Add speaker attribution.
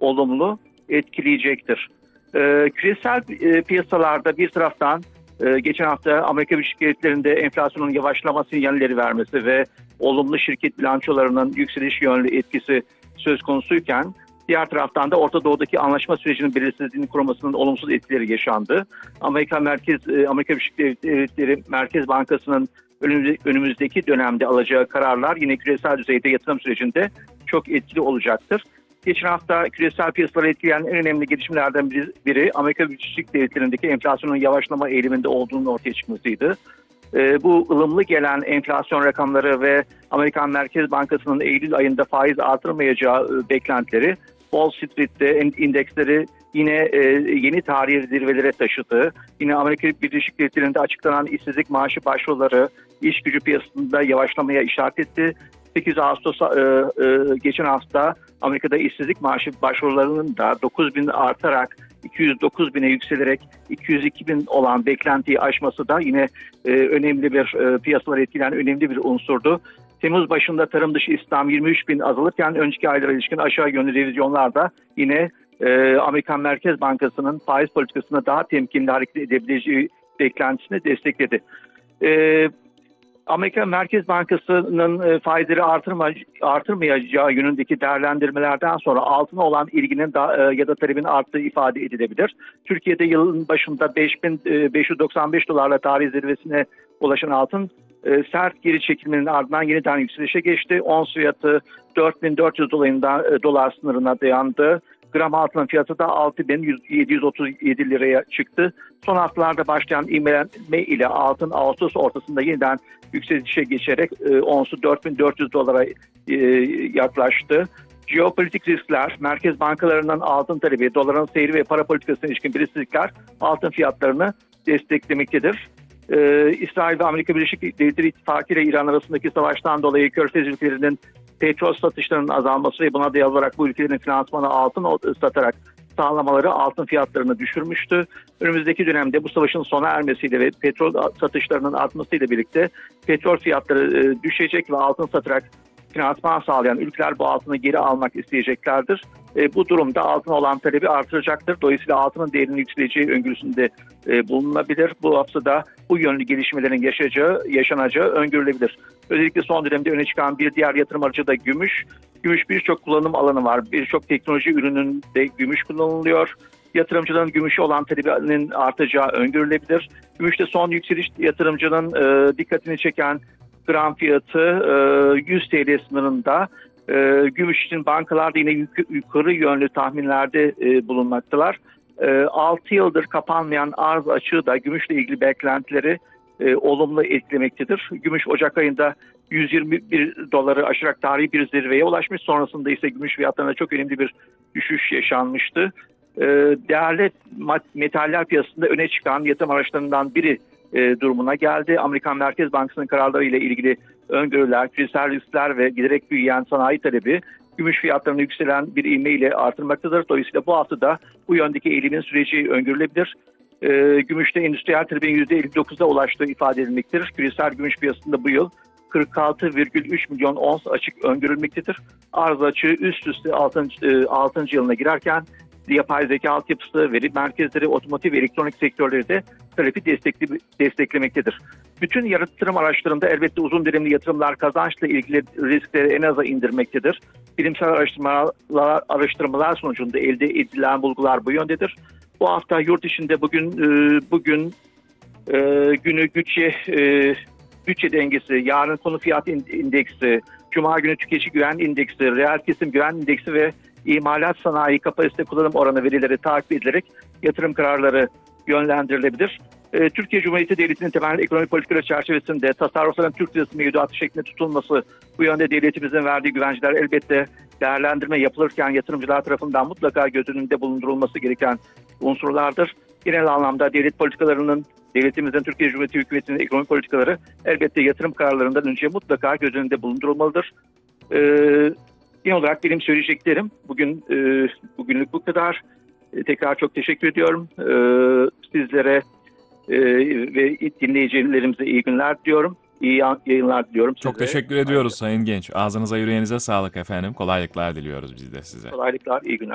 Speaker 1: olumlu etkileyecektir. Küresel piyasalarda bir taraftan geçen hafta Amerika Birleşik Devletleri'nde enflasyonun yavaşlama sinyalleri vermesi ve olumlu şirket bilançolarının yükseliş yönlü etkisi söz konusuyken, diğer taraftan da Orta Doğu'daki anlaşma sürecinin belirsizliğini korumasının olumsuz etkileri yaşandı. Amerika Birleşik Devletleri Merkez Bankası'nın önümüzdeki dönemde alacağı kararlar yine küresel düzeyde yatırım sürecinde çok etkili olacaktır. Geçen hafta küresel piyasaları etkileyen en önemli gelişmelerden biri Amerika Birleşik Devletleri'ndeki enflasyonun yavaşlama eğiliminde olduğunun ortaya çıkmasıydı. Bu ılımlı gelen enflasyon rakamları ve Amerikan Merkez Bankası'nın Eylül ayında faiz artırmayacağı beklentileri Wall Street'te indeksleri yine yeni tarihi zirvelere taşıdı. Yine Amerika Birleşik Devletleri'nde açıklanan işsizlik maaşı başvuruları iş gücü piyasasında yavaşlamaya işaret etti. 8 Ağustos geçen hafta Amerika'da işsizlik maaşı başvurularının da 9.000 artarak 209.000'e yükselerek 202.000 olan beklentiyi aşması da yine önemli bir piyasaları etkileyen önemli bir unsurdu. Temmuz başında tarım dışı istihdam 23.000 azalırken önceki aylara ilişkin aşağı yönlü revizyonlar da yine Amerikan Merkez Bankası'nın faiz politikasına daha temkinli hareket edebileceği beklentisini destekledi. Amerika Merkez Bankası'nın faizleri artırmayacağı yönündeki değerlendirmelerden sonra altına olan ilginin ya da talebin arttığı ifade edilebilir. Türkiye'de yılın başında 5.595 dolarla tarih zirvesine ulaşan altın sert geri çekilmenin ardından yeniden yükselişe geçti. Ons fiyatı 4.400 dolar sınırına dayandı. Gram altının fiyatı da 6.737 liraya çıktı. Son haftalarda başlayan ivmelenme ile altın Ağustos ortasında yeniden yükselişe geçerek onsu 4.400 dolara yaklaştı. Jeopolitik riskler, merkez bankalarından altın talebi, doların seyri ve para politikasına ilişkin belirsizlikler altın fiyatlarını desteklemektedir. İsrail ve Amerika Birleşik Devletleri İttifakı ile İran arasındaki savaştan dolayı Körfez ülkelerinin petrol satışlarının azalması ve buna dayalı olarak bu ülkelerin finansmanı altın satarak sağlamaları altın fiyatlarını düşürmüştü. Önümüzdeki dönemde bu savaşın sona ermesiyle ve petrol satışlarının artmasıyla birlikte petrol fiyatları düşecek ve altın satarak finansman sağlayan ülkeler bu altını geri almak isteyeceklerdir. Bu durumda altına olan talebi artıracaktır. Dolayısıyla altının değerinin yükseleceği öngörüsünde bulunabilir. Bu haftada bu yönlü gelişmelerin yaşanacağı öngörülebilir. Özellikle son dönemde öne çıkan bir diğer yatırım aracı da gümüş. Gümüş birçok kullanım alanı var. Birçok teknoloji ürününde gümüş kullanılıyor. Yatırımcının gümüşe olan talebinin artacağı öngörülebilir. Gümüşte son yükseliş yatırımcının dikkatini çeken gram fiyatı 100 TL sınırında. Gümüş için bankalar da yine yukarı yönlü tahminlerde bulunmaktalar. 6 yıldır kapanmayan arz açığı da gümüşle ilgili beklentileri olumlu etkilemektedir. Gümüş Ocak ayında 121 doları aşarak tarihi bir zirveye ulaşmış. Sonrasında ise gümüş fiyatlarına çok önemli bir düşüş yaşanmıştı. Değerli metaller piyasasında öne çıkan yatırım araçlarından biri durumuna geldi. Amerikan Merkez Bankası'nın kararları ile ilgili öngörüler, küresel riskler ve giderek büyüyen sanayi talebi gümüş fiyatlarını yükselen bir ivme ile artırmaktadır. Dolayısıyla bu haftada bu yöndeki eğilimin süreci öngörülebilir. Gümüşte endüstriyel talebin %59'a ulaştığı ifade edilmektedir. Küresel gümüş piyasasında bu yıl 46,3 milyon ons açık öngörülmektedir. Arz açığı üst üste 6. yılına girerken yapay zeka altyapısı, veri merkezleri, otomotiv ve elektronik sektörleri de talebi desteklemektedir. Bütün yatırım araçlarında elbette uzun dönemli yatırımlar kazançla ilgili riskleri en aza indirmektedir. Bilimsel araştırmalar sonucunda elde edilen bulgular bu yöndedir. Bu hafta yurt içinde bugün günü bütçe dengesi, yarın konu fiyat indeksi, cuma günü tüketici güven indeksi, reel kesim güven indeksi ve imalat sanayi kapasite kullanım oranı verileri takip edilerek yatırım kararları yönlendirilebilir. Türkiye Cumhuriyeti Devleti'nin temel ekonomik politikaları çerçevesinde tasarrufların Türk lirası mevduatı şeklinde tutulması, bu yönde devletimizin verdiği güvenceler elbette değerlendirme yapılırken yatırımcılar tarafından mutlaka göz önünde bulundurulması gereken unsurlardır. Genel anlamda devletimizin Türkiye Cumhuriyeti Hükümeti'nin ekonomik politikaları elbette yatırım kararlarından önce mutlaka göz önünde bulundurulmalıdır. Genel olarak benim söyleyeceklerim bugünlük bu kadar. Tekrar çok teşekkür ediyorum. Sizlere ve dinleyicilerimize iyi günler diliyorum. İyi yayınlar diliyorum size.
Speaker 2: Çok teşekkür ediyoruz Sayın Genç. Ağzınıza yüreğinize sağlık efendim. Kolaylıklar diliyoruz biz de size.
Speaker 1: Kolaylıklar, iyi günler.